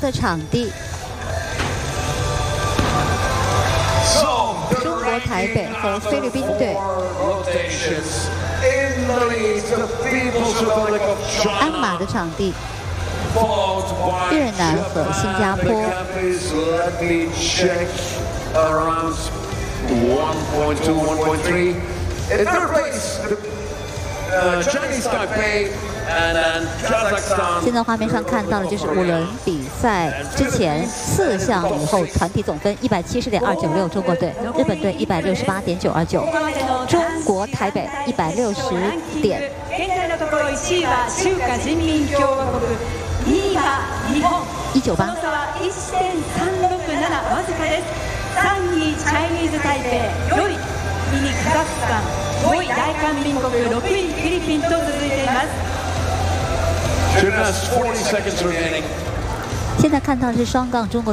的场地。中国台北和菲律宾队。鞍马的场地。越南和新加坡。 In third place, Chinese Taipei and then Kazakhstan. 现在画面上看到的就是5轮比赛之前4项以后团体总分170.296，中国队，日本队168.929，中国台北160点。198。 3位チャイニーズ台北、4位ミニカザフスタン、5位大韓民国、6位フィリピンと続いています。 Gymnasts 40 seconds remaining. 现在看到的是双杠中国。